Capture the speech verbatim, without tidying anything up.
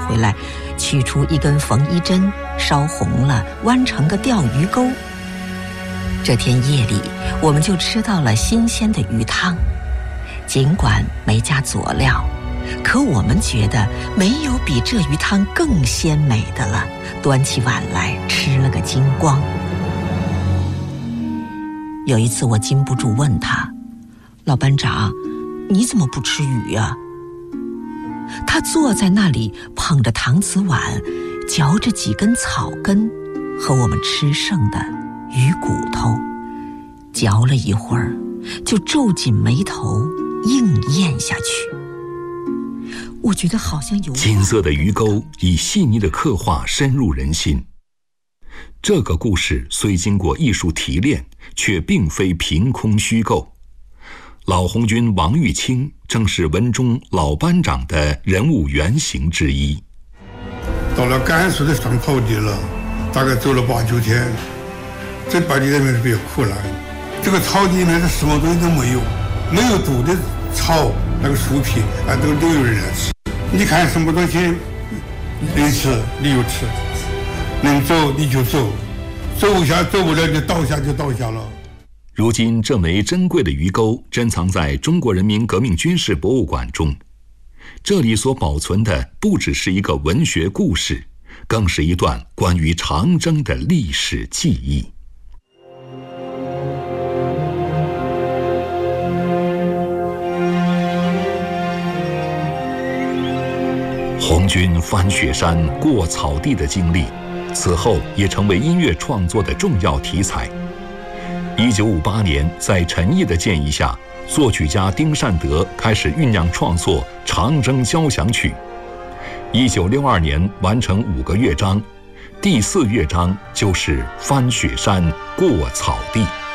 回来，取出一根缝衣针，烧红了，弯成个钓鱼钩。这天夜里，我们就吃到了新鲜的鱼汤，尽管没加佐料，可我们觉得没有比这鱼汤更鲜美的了，端起碗来吃了个精光。有一次我禁不住问他，老班长，你怎么不吃鱼呀？他坐在那里捧着搪瓷碗，嚼着几根草根和我们吃剩的鱼骨头，嚼了一会儿就皱紧眉头硬咽下去。我觉得好像有金色的鱼钩以细腻的刻画深入人心。这个故事虽经过艺术提炼，却并非凭空虚构。老红军王玉清正是文中老班长的人物原型之一。 到了甘肃的上草地了，大概走了八九天，这八九天里面是比较苦难。这个草地里面是什么东西都没有，没有毒的草，那个树皮啊都都有人吃。你看什么东西能吃你就吃，能走你就走，走下走不了就倒下就倒下了。 如今这枚珍贵的鱼钩珍藏在中国人民革命军事博物馆中，这里所保存的不只是一个文学故事，更是一段关于长征的历史记忆。红军翻雪山过草地的经历，此后也成为音乐创作的重要题材。一九五八年，在陈毅的建议下，作曲家丁善德开始酝酿创作《长征交响曲》。一九六二年完成五个乐章，第四乐章就是翻雪山过草地。